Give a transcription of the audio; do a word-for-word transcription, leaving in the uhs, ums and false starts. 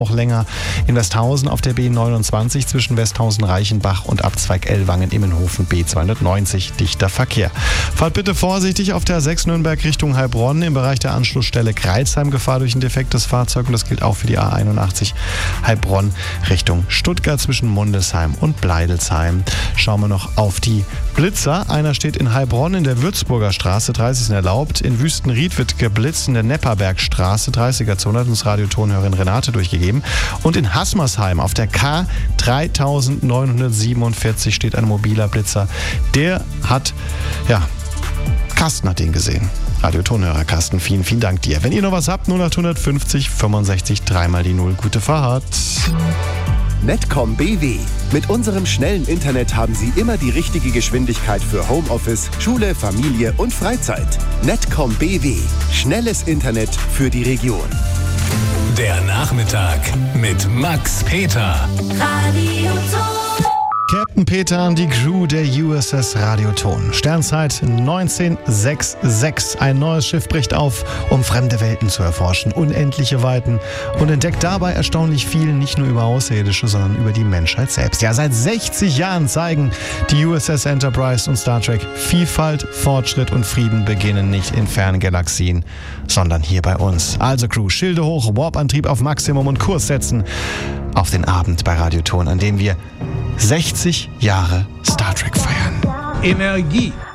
Auch länger in Westhausen auf der B neunundzwanzig zwischen Westhausen-Reichenbach und Abzweig Ellwangen-Immenhofen B zweihundertneunzig. Dichter Verkehr. Fahrt bitte vorsichtig auf der A sechs Nürnberg Richtung Heilbronn im Bereich der Anschlussstelle Kreilsheim. Gefahr durch ein defektes Fahrzeug und das gilt auch für die A einundachtzig Heilbronn Richtung Stuttgart zwischen Mundelsheim und Bleidelsheim. Schauen wir noch auf die Blitzer. Einer steht in Heilbronn in der Würzburger Straße, dreißig sind erlaubt. In Wüstenried wird geblitzt in der Nepperbergstraße, dreißiger Zone, hat uns Radiotonhörerin Renate durchgegeben. Und in Haßmersheim auf der K dreitausendneunhundertsiebenundvierzig steht ein mobiler Blitzer. Der hat, ja, Carsten hat den gesehen. Radiotonhörer Carsten, vielen, vielen Dank dir. Wenn ihr noch was habt, null acht fünfzig fünfundsechzig dreimal die Null. Gute Fahrt. Netcom B W. Mit unserem schnellen Internet haben Sie immer die richtige Geschwindigkeit für Homeoffice, Schule, Familie und Freizeit. Netcom B W. Schnelles Internet für die Region. Der Nachmittag mit Max Peter. Radioton. Captain Peter und die Crew der U S S Radioton. Sternzeit neunzehnhundertsechsundsechzig. Ein neues Schiff bricht auf, um fremde Welten zu erforschen, unendliche Weiten und entdeckt dabei erstaunlich viel, nicht nur über Außerirdische, sondern über die Menschheit selbst. Ja, seit sechzig Jahren zeigen die U S S Enterprise und Star Trek, Vielfalt, Fortschritt und Frieden beginnen nicht in fernen Galaxien, sondern hier bei uns. Also Crew, Schilde hoch, Warp-Antrieb auf Maximum und Kurs setzen auf den Abend bei Radioton, an dem wir sechzig Jahre Star Trek feiern. Energie